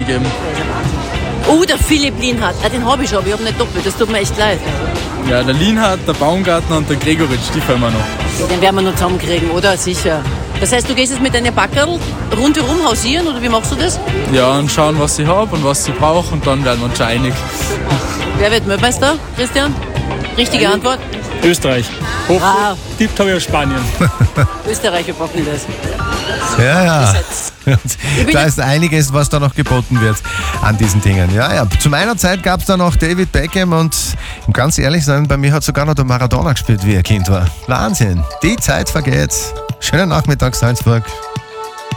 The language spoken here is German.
geben. Oh, der Philipp Lienhardt. Den habe ich aber, ich habe nicht doppelt, das tut mir echt leid. Ja, der Lienhardt, der Baumgartner und der Gregoritsch, die fallen wir noch. Den werden wir noch zusammenkriegen, oder? Sicher. Das heißt, du gehst jetzt mit deinen Backerl rundherum hausieren, oder wie machst du das? Ja, und schauen, was ich habe und was ich brauche und dann werden wir uns schon einig. Wer wird Weltmeister, Christian? Richtige Antwort? Österreich. Tippt habe ich auf Spanien. Österreich, wir packen das. Ja. Da ist einiges, was da noch geboten wird an diesen Dingen. Ja. Zu meiner Zeit gab es da noch David Beckham und um ganz ehrlich sein, bei mir hat sogar noch der Maradona gespielt, wie er Kind war. Wahnsinn. Die Zeit vergeht. Schönen Nachmittag, Salzburg.